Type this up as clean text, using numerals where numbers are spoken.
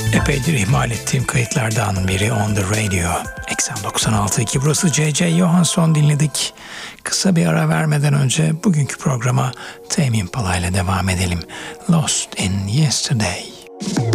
Epeydir ihmal ettiğim kayıtlardan biri On The Radio. Eksen 96.2 burası J.J. Johansson dinledik. Kısa bir ara vermeden önce bugünkü programa Tame Impala ile devam edelim. Lost in Yesterday.